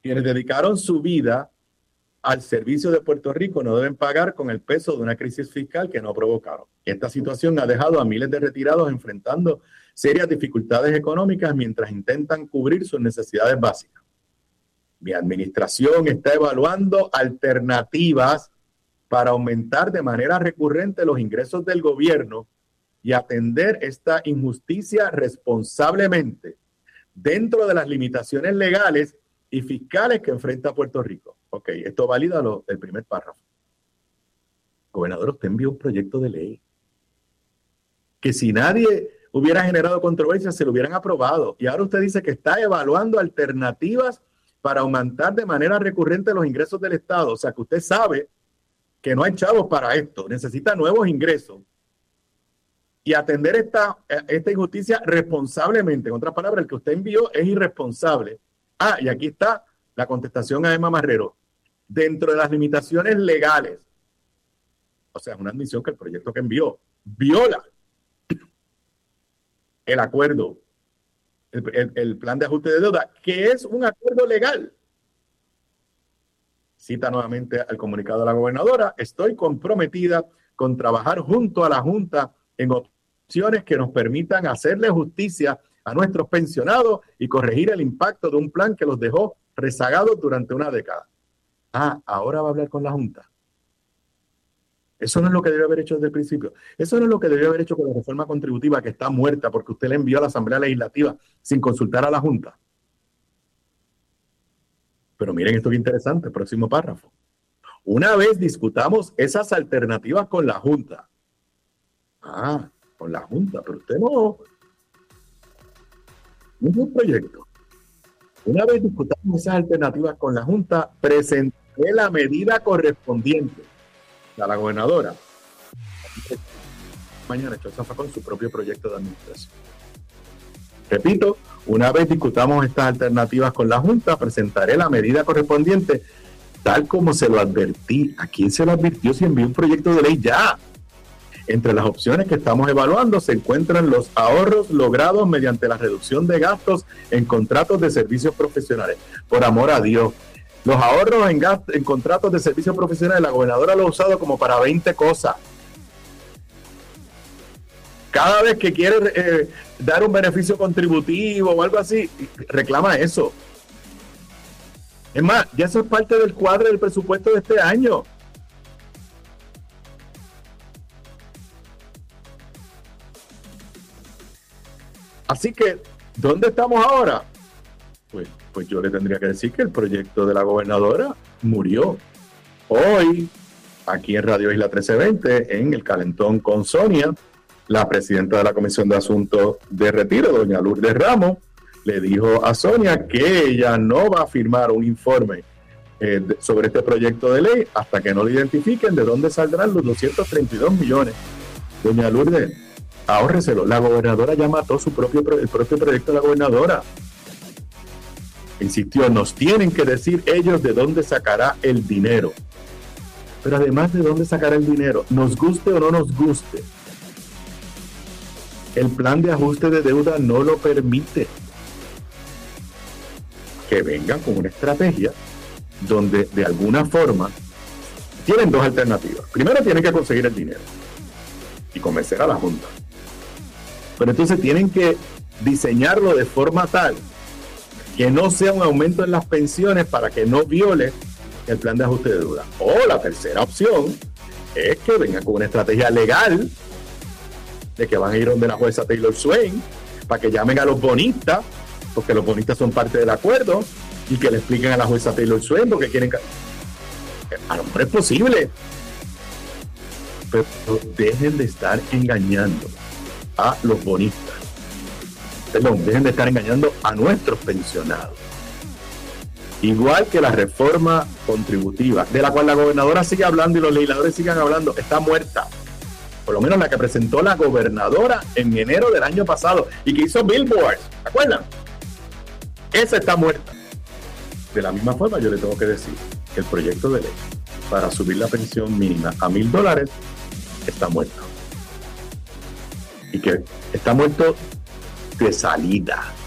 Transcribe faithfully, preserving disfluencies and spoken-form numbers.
Quienes dedicaron su vida al servicio de Puerto Rico no deben pagar con el peso de una crisis fiscal que no provocaron. Esta situación ha dejado a miles de retirados enfrentando serias dificultades económicas mientras intentan cubrir sus necesidades básicas. Mi administración está evaluando alternativas para aumentar de manera recurrente los ingresos del gobierno y atender esta injusticia responsablemente dentro de las limitaciones legales y fiscales que enfrenta Puerto Rico. Ok, esto valida lo, el primer párrafo. Gobernador, usted envió un proyecto de ley que si nadie hubiera generado controversia se lo hubieran aprobado. Y ahora usted dice que está evaluando alternativas para aumentar de manera recurrente los ingresos del Estado. O sea, que usted sabe que no hay chavos para esto. Necesita nuevos ingresos. Y atender esta, esta injusticia responsablemente. En otras palabras, el que usted envió es irresponsable. Ah, y aquí está la contestación a Emma Marrero. Dentro de las limitaciones legales, o sea, es una admisión que el proyecto que envió viola el acuerdo, el, el, el plan de ajuste de deuda, que es un acuerdo legal. Cita nuevamente al comunicado de la gobernadora: estoy comprometida con trabajar junto a la Junta en opciones que nos permitan hacerle justicia a nuestros pensionados y corregir el impacto de un plan que los dejó rezagados durante una década. Ah, ahora va a hablar con la Junta. Eso no es lo que debe haber hecho desde el principio. Eso no es lo que debe haber hecho con la reforma contributiva, que está muerta porque usted la envió a la Asamblea Legislativa sin consultar a la Junta. Pero miren esto que interesante, próximo párrafo. Una vez discutamos esas alternativas con la Junta. Ah, con la Junta, pero usted no... No es un proyecto. Una vez discutamos esas alternativas con la Junta, presenté la medida correspondiente a la gobernadora. Mañana echó esa con su propio proyecto de administración. Repito, una vez discutamos estas alternativas con la Junta, presentaré la medida correspondiente, tal como se lo advertí. ¿A quién se lo advirtió si envió un proyecto de ley ya? Entre las opciones que estamos evaluando se encuentran los ahorros logrados mediante la reducción de gastos en contratos de servicios profesionales. Por amor a Dios, los ahorros en, gasto, en contratos de servicios profesionales, la gobernadora lo ha usado como para veinte cosas. Cada vez que quiere eh, dar un beneficio contributivo o algo así, reclama eso. Es más, ya eso es parte del cuadro del presupuesto de este año. Así que, ¿dónde estamos ahora? Pues, pues yo le tendría que decir que el proyecto de la gobernadora murió. Hoy, aquí en Radio Isla trece veinte, en el Calentón con Sonia, la presidenta de la Comisión de Asuntos de Retiro, doña Lourdes Ramos, le dijo a Sonia que ella no va a firmar un informe eh, de, sobre este proyecto de ley hasta que no le identifiquen de dónde saldrán los doscientos treinta y dos millones. Doña Lourdes, ahórreselo. La gobernadora ya mató su propio, el propio proyecto de la gobernadora. Insistió, nos tienen que decir ellos de dónde sacará el dinero. Pero además de dónde sacará el dinero, nos guste o no nos guste, el plan de ajuste de deuda no lo permite. Que vengan con una estrategia donde de alguna forma tienen dos alternativas. Primero tienen que conseguir el dinero y convencer a la Junta. Pero entonces tienen que diseñarlo de forma tal que no sea un aumento en las pensiones para que no viole el plan de ajuste de deuda. O la tercera opción es que vengan con una estrategia legal de que van a ir donde la jueza Taylor Swain para que llamen a los bonistas, porque los bonistas son parte del acuerdo, y que le expliquen a la jueza Taylor Swain porque quieren... A lo mejor es posible, pero dejen de estar engañando a los bonistas. Perdón, dejen de estar engañando a nuestros pensionados. Igual que la reforma contributiva, de la cual la gobernadora sigue hablando y los legisladores sigan hablando, está muerta. Por lo menos la que presentó la gobernadora en enero del año pasado y que hizo billboards, ¿se acuerdan? Esa está muerta. De la misma forma, yo le tengo que decir que el proyecto de ley para subir la pensión mínima a mil dólares está muerto. Y que está muerto de salida.